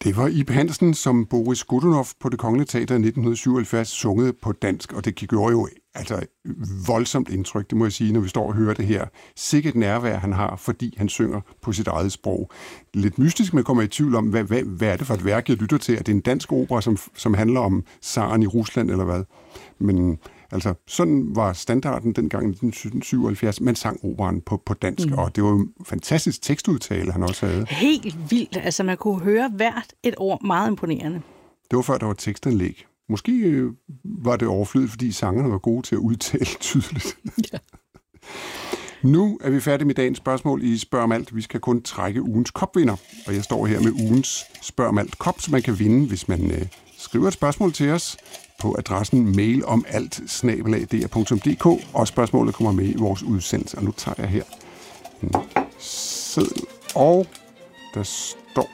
Det var Ib Hansen som Boris Godunov på Det Kongelige Teater i 1977 sunget på dansk, og det gjorde jo altså voldsomt indtryk, det må jeg sige, når vi står og hører det her. Sikkert nærvær han har, fordi han synger på sit eget sprog. Lidt mystisk, man kommer i tvivl om, hvad er det for et værk, jeg lytter til? Er det en dansk opera, som handler om zaren i Rusland, eller hvad? Men altså, sådan var standarden dengang i 1977. Man sang operaen på dansk, og det var jo en fantastisk tekstudtale, han også havde. Helt vildt. Altså, man kunne høre hvert et ord. Meget imponerende. Det var før, der var tekstanlæg. Måske var det overflødigt, fordi sangerne var gode til at udtale tydeligt. Ja. Nu er vi færdige med dagens spørgsmål i Spørg om alt. Vi skal kun trække ugens kopvinder, og jeg står her med ugens Spørg om alt kop, som man kan vinde, hvis man skriver et spørgsmål til os på adressen mailomalt@dr.dk, og spørgsmålet kommer med i vores udsendelse. Og nu tager jeg her en seddel, og der står: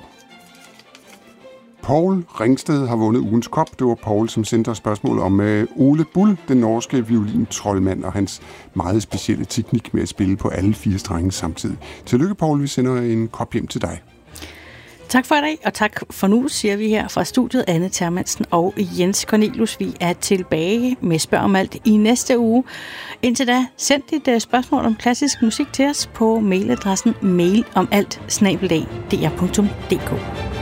Poul Ringsted har vundet ugens kop. Det var Poul, som sendte os spørgsmål om Ole Bull, den norske violintroldmand, og hans meget specielle teknik med at spille på alle 4 strenge samtidig. Tillykke, Poul. Vi sender en kop hjem til dig. Tak for i dag, og tak for nu, siger vi her fra studiet. Anne Termansen og Jens Cornelius. Vi er tilbage med Spørg om alt i næste uge. Indtil da, send dit spørgsmål om klassisk musik til os på mailadressen mailomalt@dr.dk.